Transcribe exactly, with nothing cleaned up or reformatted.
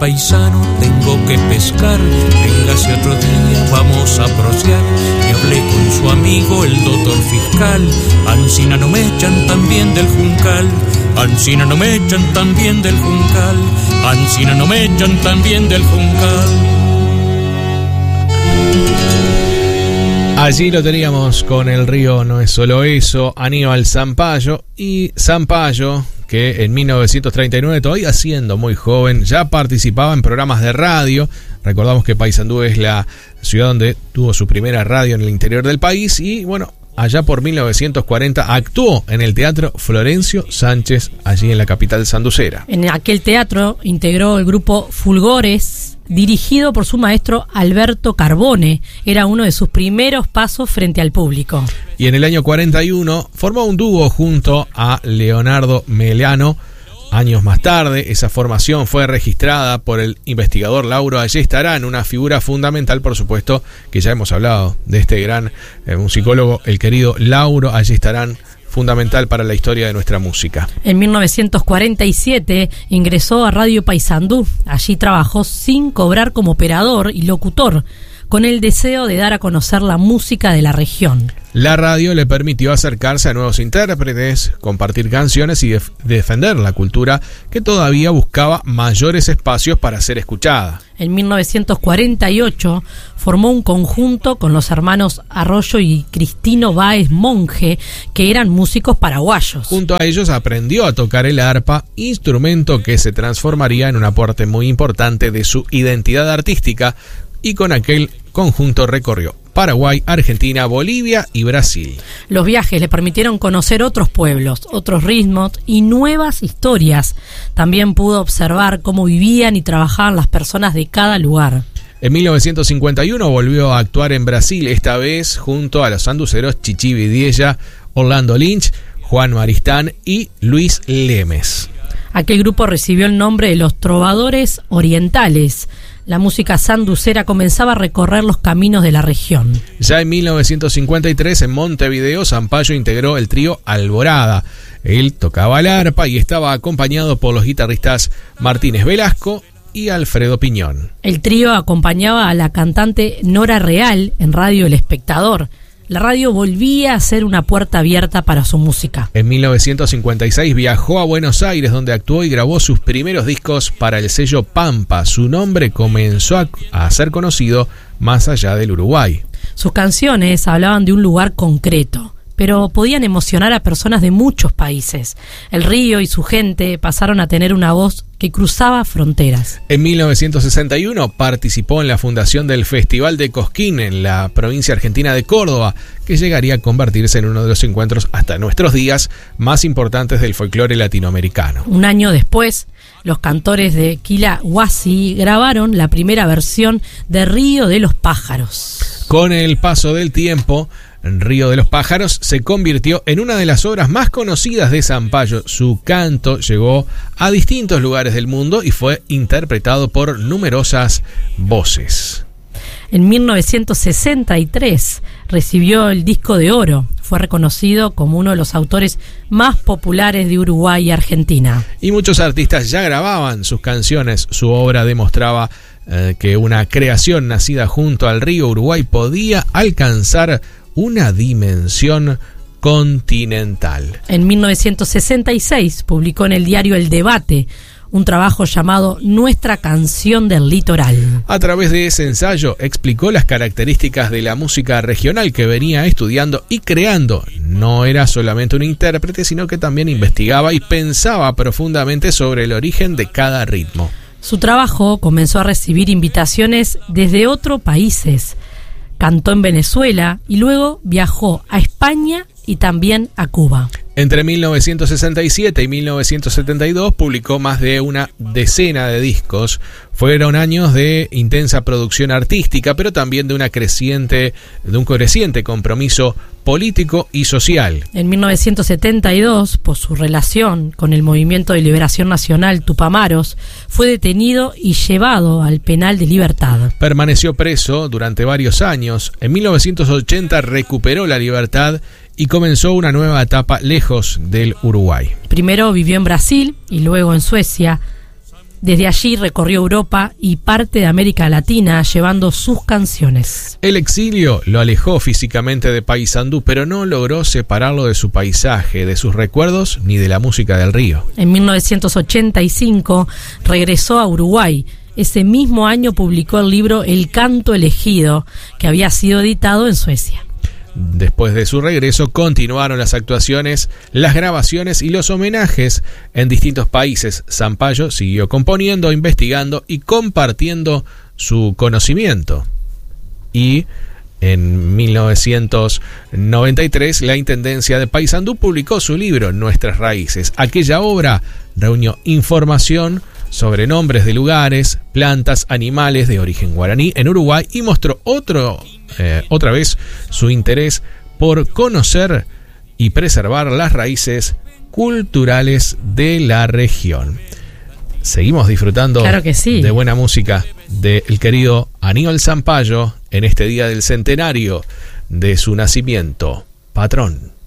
paisano, tengo que pescar, véngase otro día, vamos a prosear. Y hablé con su amigo el doctor fiscal, Ancina no me echan también del Juncal, Ancina no me echan también del Juncal, Ancina no me echan también del Juncal. Allí lo teníamos con El río no es solo eso, Aníbal Zampayo. Y Zampayo, que en mil novecientos treinta y nueve, todavía siendo muy joven, ya participaba en programas de radio. Recordamos que Paysandú es la ciudad donde tuvo su primera radio en el interior del país. Y bueno, allá por mil novecientos cuarenta actuó en el Teatro Florencio Sánchez, allí en la capital sanducera. En aquel teatro integró el grupo Fulgores, dirigido por su maestro Alberto Carbone. Era uno de sus primeros pasos frente al público. Y en el año cuarenta y uno formó un dúo junto a Leonardo Melano. Años más tarde, esa formación fue registrada por el investigador Lauro Ayestarán, una figura fundamental, por supuesto, que ya hemos hablado de este gran eh, musicólogo, el querido Lauro Ayestarán, fundamental para la historia de nuestra música. En mil novecientos cuarenta y siete ingresó a Radio Paysandú. Allí trabajó sin cobrar como operador y locutor, con el deseo de dar a conocer la música de la región. La radio le permitió acercarse a nuevos intérpretes, compartir canciones y def- defender la cultura que todavía buscaba mayores espacios para ser escuchada. En mil novecientos cuarenta y ocho formó un conjunto con los hermanos Arroyo y Cristino Báez Monge, que eran músicos paraguayos. Junto a ellos aprendió a tocar el arpa, instrumento que se transformaría en un aporte muy importante de su identidad artística, y con aquel conjunto recorrió Paraguay, Argentina, Bolivia y Brasil. Los viajes le permitieron conocer otros pueblos, otros ritmos y nuevas historias. También pudo observar cómo vivían y trabajaban las personas de cada lugar. En mil novecientos cincuenta y uno volvió a actuar en Brasil, esta vez junto a los sanduceros Chichi Vidiella, Orlando Lynch, Juan Maristán y Luis Lemes. Aquel grupo recibió el nombre de los Trovadores Orientales. La música sanducera comenzaba a recorrer los caminos de la región. Ya en mil novecientos cincuenta y tres, en Montevideo, Zampayo integró el trío Alborada. Él tocaba el arpa y estaba acompañado por los guitarristas Martínez Velasco y Alfredo Piñón. El trío acompañaba a la cantante Nora Real en Radio El Espectador. La radio volvía a ser una puerta abierta para su música. En mil novecientos cincuenta y seis viajó a Buenos Aires, donde actuó y grabó sus primeros discos para el sello Pampa. Su nombre comenzó a, a ser conocido más allá del Uruguay. Sus canciones hablaban de un lugar concreto, pero podían emocionar a personas de muchos países. El río y su gente pasaron a tener una voz que cruzaba fronteras. En mil novecientos sesenta y uno participó en la fundación del Festival de Cosquín en la provincia argentina de Córdoba, que llegaría a convertirse en uno de los encuentros hasta nuestros días más importantes del folclore latinoamericano. Un año después, los cantores de Quila Huasi grabaron la primera versión de Río de los Pájaros. Con el paso del tiempo, Río de los Pájaros se convirtió en una de las obras más conocidas de Zampayo. Su canto llegó a distintos lugares del mundo y fue interpretado por numerosas voces. En mil novecientos sesenta y tres recibió el disco de oro. Fue reconocido como uno de los autores más populares de Uruguay y Argentina. Y muchos artistas ya grababan sus canciones. Su obra demostraba eh, que una creación nacida junto al río Uruguay podía alcanzar una dimensión continental. En mil novecientos sesenta y seis publicó en el diario El Debate un trabajo llamado Nuestra Canción del Litoral. A través de ese ensayo explicó las características de la música regional que venía estudiando y creando. No era solamente un intérprete, sino que también investigaba y pensaba profundamente sobre el origen de cada ritmo. Su trabajo comenzó a recibir invitaciones desde otros países. Cantó en Venezuela y luego viajó a España y también a Cuba. Entre mil novecientos sesenta y siete y mil novecientos setenta y dos publicó más de una decena de discos. Fueron años de intensa producción artística, pero también de una creciente, de un creciente compromiso político y social. En mil novecientos setenta y dos, por su relación con el Movimiento de Liberación Nacional Tupamaros, fue detenido y llevado al penal de Libertad. Permaneció preso durante varios años. En mil novecientos ochenta recuperó la libertad y comenzó una nueva etapa lejos del Uruguay. Primero vivió en Brasil y luego en Suecia. Desde allí recorrió Europa y parte de América Latina llevando sus canciones. El exilio lo alejó físicamente de Paysandú, pero no logró separarlo de su paisaje, de sus recuerdos ni de la música del río. En mil novecientos ochenta y cinco regresó a Uruguay. Ese mismo año publicó el libro El Canto Elegido, que había sido editado en Suecia. Después de su regreso continuaron las actuaciones, las grabaciones y los homenajes en distintos países. Sampaio siguió componiendo, investigando y compartiendo su conocimiento. Y en mil novecientos noventa y tres la Intendencia de Paysandú publicó su libro Nuestras Raíces. Aquella obra reunió información sobre nombres de lugares, plantas, animales de origen guaraní en Uruguay y mostró otro, eh, otra vez su interés por conocer y preservar las raíces culturales de la región. Seguimos disfrutando claro que sí. de buena música del querido Aníbal Sampaio en este día del centenario de su nacimiento. Patrón.